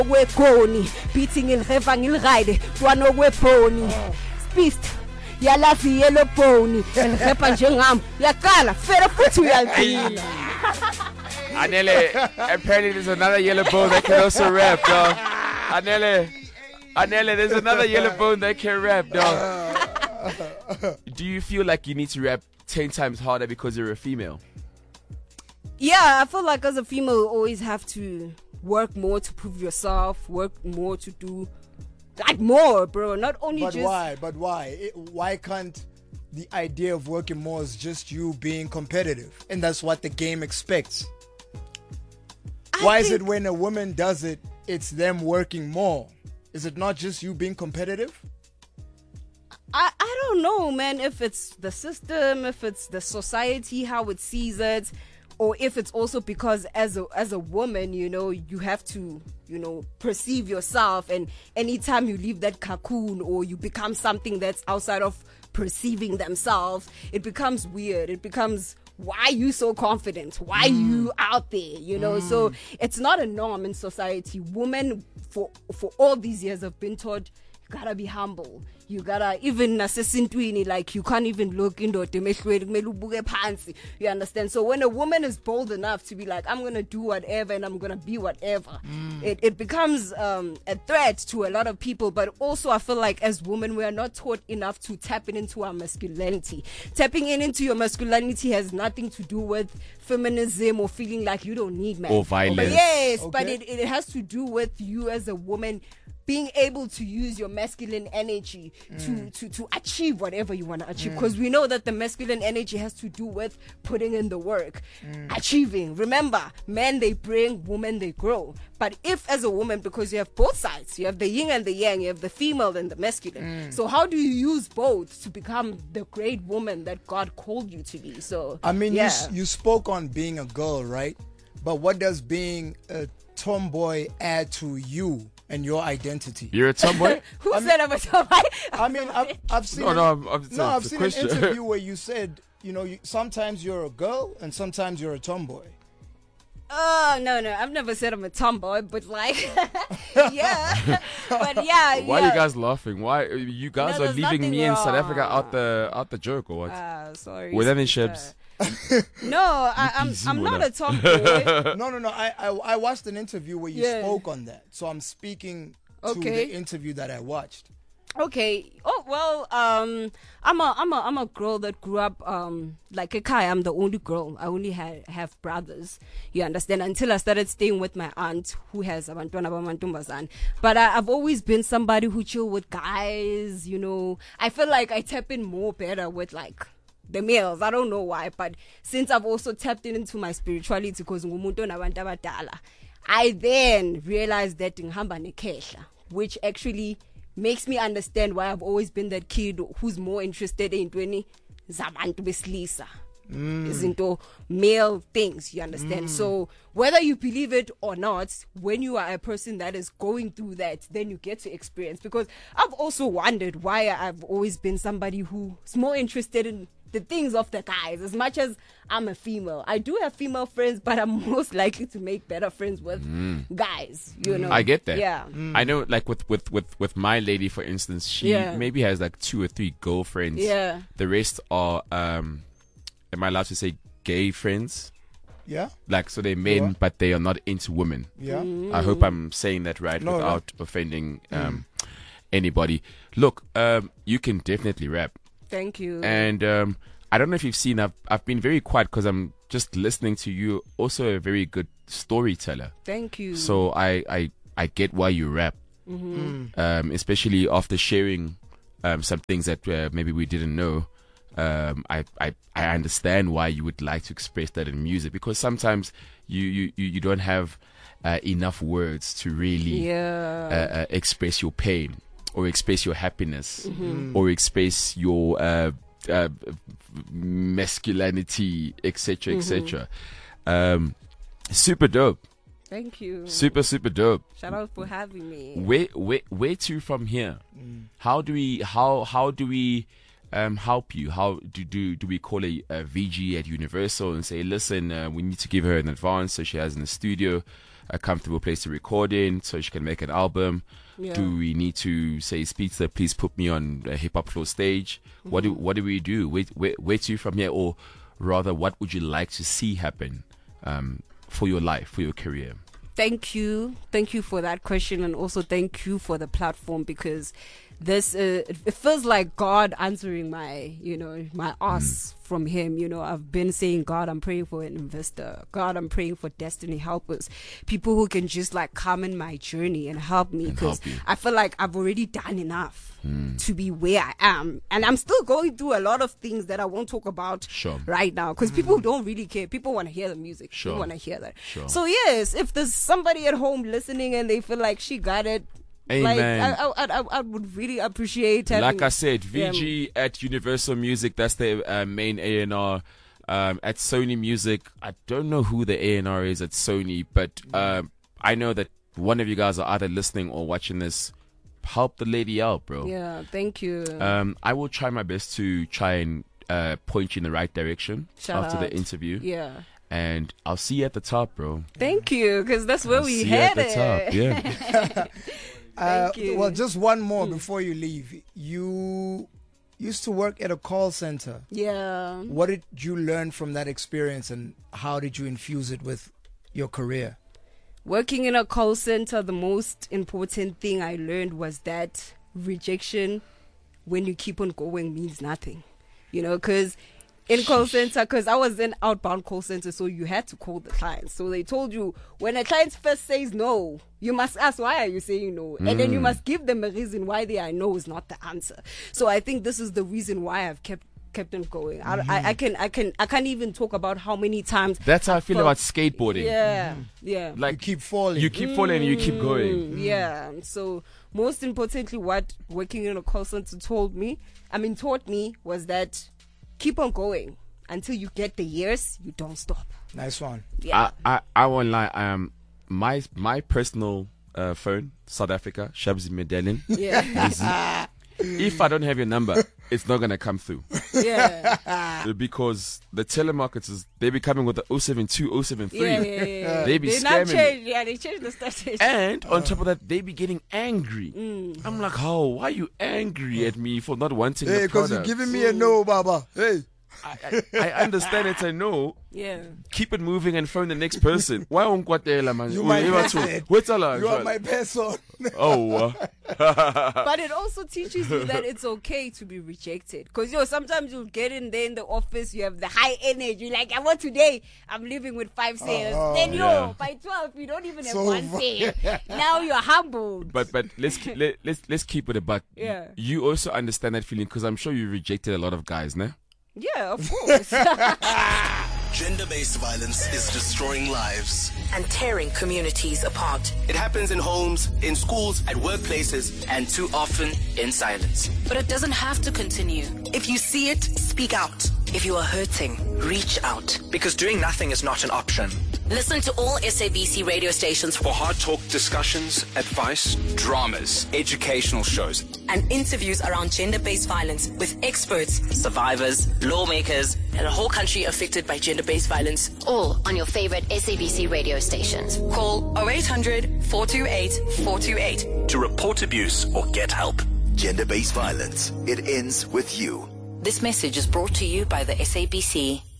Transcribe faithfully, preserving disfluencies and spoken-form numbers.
kwegoni beating ilheva ngilride twana kwebhoni spist yalazi yellow bone elhepa njengami yakala fera futhi uyalqina. Anele, apparently there's another yellow bone that can also rap, dog. Anele, Anele, there's another yellow bone that can rap, dog. Do you feel like you need to rap ten times harder because you're a female? Yeah, I feel like as a female you always have to work more to prove yourself, work more to do like more, bro. Not only but just why? But why? It, why can't the idea of working more is just you being competitive, and that's what the game expects? I Why think, is it when a woman does it, it's them working more? Is it not just you being competitive? I, I don't know, man, if it's the system, if it's the society, how it sees it, or if it's also because as a as a woman, you know, you have to, you know, perceive yourself, and anytime you leave that cocoon or you become something that's outside of perceiving themselves, it becomes weird. It becomes, why are you so confident? Why mm. are you out there? You know, mm. so it's not a norm in society. Women for for all these years have been taught you gotta be humble. You gotta, even nasesintwini, like you can't even look into the. You understand? So when a woman is bold enough to be like, I'm gonna do whatever and I'm gonna be whatever, mm. it, it becomes um, a threat to a lot of people. But also I feel like as women we are not taught enough to tap in into our masculinity. Tapping in into your masculinity has nothing to do with feminism or feeling like you don't need men or violence. But yes, okay. but it, it has to do with you as a woman being able to use your masculine energy mm. to, to, to achieve whatever you want to achieve. Because mm. we know that the masculine energy has to do with putting in the work, mm. achieving. Remember, men, they bring, women, they grow. But if as a woman, because you have both sides, you have the yin and the yang, you have the female and the masculine. Mm. So how do you use both to become the great woman that God called you to be? So I mean, yeah. you, you spoke on being a girl, right? But what does being a tomboy add to you and your identity? You're a tomboy? Who I said mean, I'm a tomboy? I mean, I've, I've seen, no, no, I'm, I'm, no, I've seen an question. interview where you said, you know, you, sometimes you're a girl and sometimes you're a tomboy. Oh, no, no. I've never said I'm a tomboy, but like, yeah. But yeah, Why yeah. are you guys laughing? Why you guys No, are there's leaving nothing me in South wrong. Africa out the out the joke or what? Ah, sorry. Were that in sister. Shebs? No, I, I'm I'm not a tomboy. No, no, no. I, I, I watched an interview where you Yeah. spoke on that. So I'm speaking to Okay. the interview that I watched. Okay. Oh well. Um, I'm a I'm a I'm a girl that grew up um like a Kai. I'm the only girl. I only had have brothers. You understand? Until I started staying with my aunt who has abantwana bamantombazane. But I, I've always been somebody who chill with guys. You know, I feel like I tap in more better with like the males. I don't know why, but since I've also tapped in into my spirituality, because ngumuntu nabantu abadala, I then realized that ngihamba nekhehla, which actually makes me understand why I've always been that kid who's more interested in twenty zabantu besilisa, izinto male things. You understand? Mm. So whether you believe it or not, when you are a person that is going through that, then you get to experience. Because I've also wondered why I've always been somebody who's more interested in the things of the guys. As much as I'm a female, I do have female friends, but I'm most likely to make better friends with mm. guys, you know. I get that. Yeah. Mm. I know, like with, with, with, with my lady, for instance, she Yeah. maybe has like two or three girlfriends. Yeah. The rest are, um, am I allowed to say gay friends? Yeah? Like, so they're men, Yeah. but they are not into women. Yeah. Mm. I hope I'm saying that right No, without offending um, anybody. Look, um, you can definitely rap. Thank you. And um, I don't know if you've seen, I've, I've been very quiet because I'm just listening to you. Also a very good storyteller. Thank you. So I, I, I get why you rap. Mm-hmm. Um, especially after sharing um, some things that uh, maybe we didn't know. Um, I, I, I understand why you would like to express that in music, because sometimes you, you, you you don't have uh, enough words to really yeah. uh, uh, express your pain or express your happiness Mm-hmm. or express your uh, uh, masculinity, et cetera, et cetera. Um, super dope. Thank you. Super, super dope. Shout out for having me. Where, where, where to from here? Mm. How do we, how, how do we, um, help you? How do, do, do we call a, a V G at Universal and say, listen, uh, we need to give her an advance so she has in the studio? a comfortable place to record in so she can make an album? Yeah. Do we need to say, Speedster, please put me on a hip hop floor stage? Mm-hmm. What do what do we do? Where, where, where to from here? Or rather, what would you like to see happen um, for your life, for your career? Thank you. Thank you for that question, and also thank you for the platform, because this uh, it, it feels like God answering my, you know, my ask mm. from him. You know, I've been saying, God, I'm praying for an investor. God, I'm praying for destiny helpers, people who can just like come in my journey and help me, because I feel like I've already done enough mm. to be where I am, and I'm still going through a lot of things that I won't talk about sure. right now, because mm. people don't really care. People want to hear the music. Sure. People want to hear that. Sure. So yes, if there's somebody at home listening and they feel like she got it, Amen. like I, I, I, I would really appreciate having, like I said, V G yeah. at Universal Music, that's the uh, main A and R. Um, at Sony Music, I don't know who the A and R is at Sony, but um, I know that one of you guys are either listening or watching this. Help the lady out, bro. Yeah, thank you. Um, I will try my best to try and uh, point you in the right direction Shout after out. the interview. Yeah. And I'll see you at the top, bro. Thank you, because that's where I'll we see headed. you at the top. Yeah. Uh, Thank you. well, just one more mm. before you leave. You used to work at a call center. Yeah. What did you learn from that experience, and how did you infuse it with your career? Working in a call center, the most important thing I learned was that rejection, when you keep on going, means nothing. You know, because in call center, because I was in outbound call center, so you had to call the client. So they told you, when a client first says no, you must ask, why are you saying no? Mm. And then you must give them a reason why they are no is not the answer. So I think this is the reason why I've kept kept on going. Mm-hmm. I, I, I can I can I can't even talk about how many times. That's how I feel felt, about skateboarding. Yeah, mm. yeah. Like you keep falling. You keep mm. falling and you keep going. Mm. Yeah. So most importantly, what working in a call center told me, I mean taught me, was that keep on going until you get the years. You don't stop. Nice one. Yeah. I, I, I won't lie. Um, my my personal uh, phone, South Africa, Shabzi Medellin. Yeah. If I don't have your number, it's not gonna come through. Yeah. Because the telemarketers, they be coming with the oh seven two, oh seven three. Yeah, yeah, yeah. They be they scamming. Change, yeah, they changed the strategy. And on top of that, they be getting angry. Mm. I'm like, how? Why are you angry at me for not wanting hey, the product? Hey, because you're giving me a no, Baba. Hey. I, I, I understand it's a no. Yeah. Keep it moving and phone the next person. Why won't man? You my person. You are my person. Oh. But it also teaches you that it's okay to be rejected. Because, you know, sometimes you'll get in there in the office, you have the high energy. You're like, I want today, I'm leaving with five sales. Oh, then, yo, yeah. by twelve, you don't even have So one sale. Now you're humbled. But but let's keep, let, let's let's keep it a buck. Yeah. You also understand that feeling, because I'm sure you rejected a lot of guys, ne? Yeah, of course. Gender-based violence is destroying lives and tearing communities apart. It happens in homes, in schools, at workplaces, and too often in silence. But it doesn't have to continue. If you see it, speak out. If you are hurting, reach out. Because doing nothing is not an option. Listen to all S A B C radio stations for hard talk discussions, advice, dramas, educational shows, and interviews around gender-based violence with experts, survivors, lawmakers, and a whole country affected by gender-based violence. All on your favorite S A B C radio stations. Call oh eight hundred, four two eight, four two eight to report abuse or get help. Gender-based violence. It ends with you. This message is brought to you by the S A B C.